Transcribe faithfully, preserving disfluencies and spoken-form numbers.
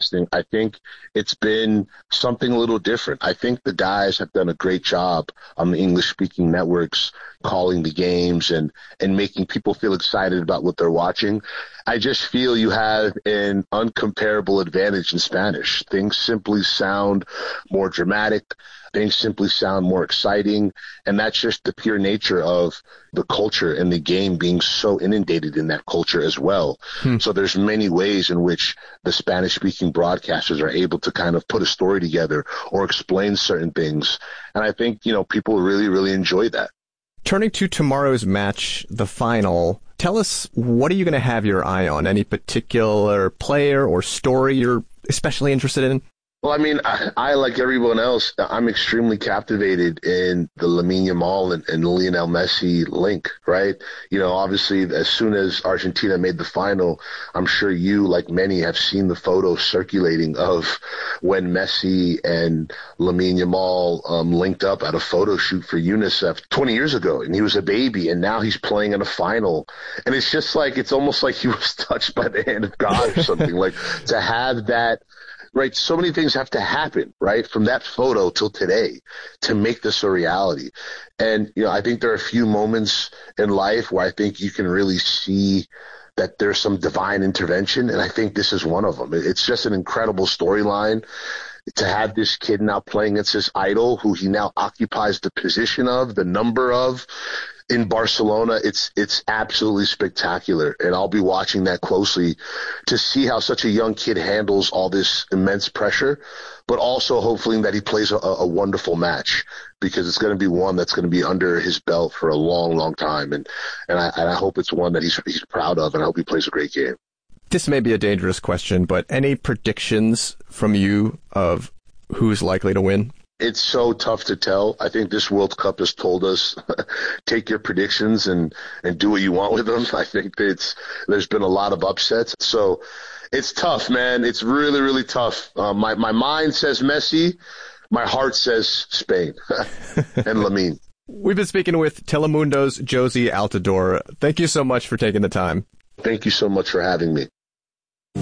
broadcasting, I think it's been something a little different. I think the guys have done a great job on the English-speaking networks calling the games and, and making people feel excited about what they're watching. I just feel you have an uncomparable advantage in Spanish. Things simply sound more dramatic. Things simply sound more exciting. And that's just the pure nature of the culture and the game being so inundated in that culture as well. Hmm. So there's many ways in which the Spanish-speaking broadcasters are able to kind of put a story together or explain certain things. And I think, you know, people really, really enjoy that. Turning to tomorrow's match, the final, tell us, what are you going to have your eye on? Any particular player or story you're especially interested in? Well, I mean, I, I, like everyone else, I'm extremely captivated in the Lamine Yamal and, and Lionel Messi link, right? You know, obviously, as soon as Argentina made the final, I'm sure you, like many, have seen the photos circulating of when Messi and Lamine Yamal um, linked up at a photo shoot for UNICEF twenty years ago, and he was a baby, and now he's playing in a final. And it's just like, it's almost like he was touched by the hand of God or something, like to have that. Right, so many things have to happen, right, from that photo till today to make this a reality. And, you know, I think there are a few moments in life where I think you can really see that there's some divine intervention, and I think this is one of them. It's just an incredible storyline to have this kid now playing against his idol, who he now occupies the position of, the number of, in Barcelona. It's it's absolutely spectacular, and I'll be watching that closely to see how such a young kid handles all this immense pressure, but also hopefully that he plays a, a wonderful match, because it's going to be one that's going to be under his belt for a long, long time, and and I, and I hope it's one that he's he's proud of, and I hope he plays a great game. This may be a dangerous question, but any predictions from you of who's likely to win? It's so tough to tell. I think this World Cup has told us, take your predictions and, and do what you want with them. I think that it's, there's been a lot of upsets. So it's tough, man. It's really, really tough. Uh, my, my mind says Messi. My heart says Spain and Lamine. We've been speaking with Telemundo's Jozy Altidore. Thank you so much for taking the time. Thank you so much for having me.